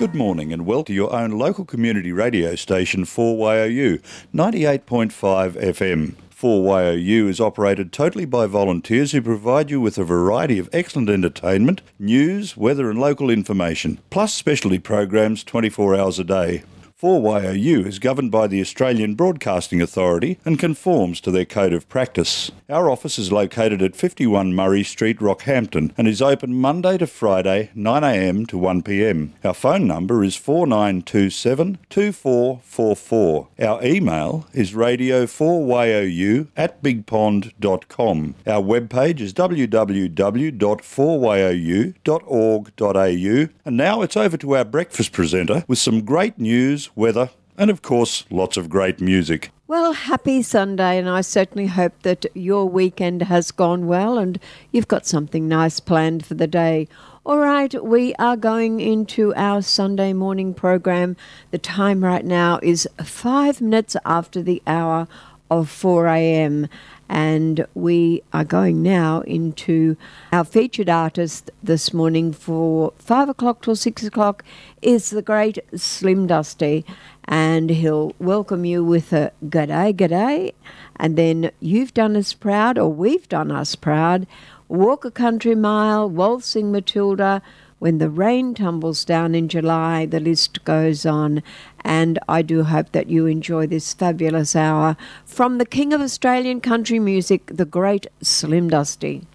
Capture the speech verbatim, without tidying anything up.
Good morning and welcome to your own local community radio station four Y O U, ninety-eight point five F M. four Y O U is operated totally by volunteers who provide you with a variety of excellent entertainment, news, weather and local information, plus specialty programs twenty-four hours a day. four Y O U is governed by the Australian Broadcasting Authority and conforms to their code of practice. Our office is located at fifty-one Murray Street, Rockhampton, and is open Monday to Friday, nine a m to one p m. Our phone number is four nine two seven, two four four four. Our email is radio four Y O U at bigpond dot com. Our webpage is w w w dot four y o u dot org dot a u. And now it's over to our breakfast presenter with some great news, weather, and of course, lots of great music. Well, happy Sunday, and I certainly hope that your weekend has gone well and you've got something nice planned for the day. All right, we are going into our Sunday morning program. The time right now is five minutes after the hour of four a m, and we are going now into our featured artist this morning for five o'clock till six o'clock is the great Slim Dusty, and he'll welcome you with a g'day, g'day, and then You've Done Us Proud, or We've Done Us Proud, Walk a Country Mile, Waltzing Matilda, When the Rain Tumbles Down in July, the list goes on. And I do hope that you enjoy this fabulous hour from the King of Australian country music, the great Slim Dusty.